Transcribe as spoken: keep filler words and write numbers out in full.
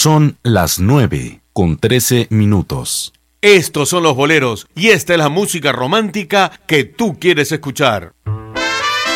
Son las nueve con trece minutos. Estos son los boleros y esta es la música romántica que tú quieres escuchar.